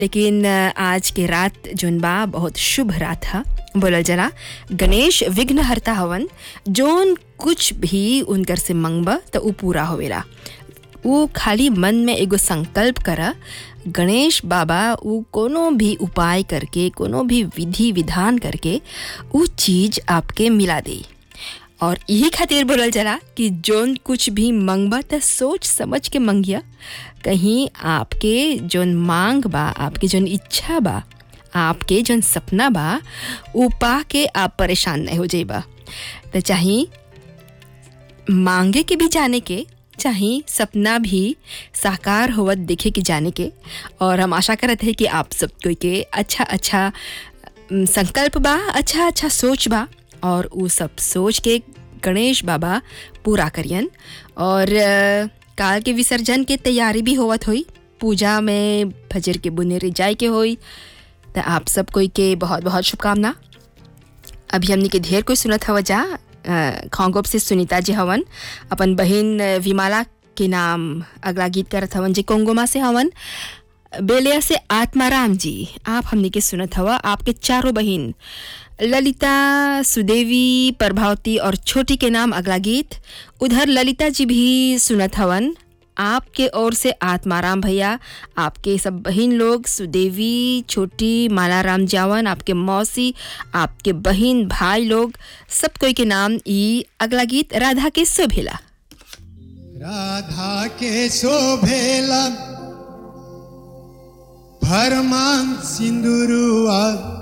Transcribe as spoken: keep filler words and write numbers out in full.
लेकिन अ, आज के रात जोन बा बहुत शुभ रात हा। बोलल जला गणेश विघ्नहर्ता हवन। जोन कुछ भी उनकर से मंगबा तो उ पूरा होवेला। वो खाली मन में एगो संकल्प करा, गणेश बाबा उ कोनो भी उपाय करके, कोनो भी विधि विधान करके उ चीज आपके मिला दे। और यही खातिर बोलल जला कि जोन कुछ भी मंगबा त सोच समझ के मंगिया। कहीं आपके जोन मांग बा, आपके जोन इच्छा बा, आपके जोन सपना बा, उ पा के आप परेशान नहीं हो जाइबा। तो चाहे मांगे के भी जाने के, चाहे सपना भी साकार होवत देखे के जाने के। और हम आशा करते हैं कि आप सब कोई के अच्छा अच्छा अम, संकल्प बा, अच्छा अच्छा सोच बा और उ सब सोच के गणेश बाबा पूरा करियन। और अ, काल के विसर्जन के तैयारी भी होवत होई, पूजा में फजर के बुनेरे जाए के होई। तो आप सब कोई के बहुत बहुत शुभकामना। अभी हमने के ढेर कोई सुनत हवा जा। खांगोप से सुनीता जी हवन, अपन बहन अ, विमाला के नाम अगला गीत करत हवन जी कोंगोमा से हवन। बेलिया से आत्माराम जी आप हमने के सुनत हवा। आपके चारों बहन ललिता, सुदेवी, प्रभावती और छोटी के नाम अगला गीत। उधर ललिता जी भी सुनत हवन। आपके ओर से आत्माराम भैया, आपके सब बहन लोग सुदेवी, छोटी, मालाराम जावन, आपके मौसी, आपके बहन भाई लोग, सब कोई के नाम ई अगला गीत राधा के शोभेला। राधा के शोभेला फरमान सिंदूरुआ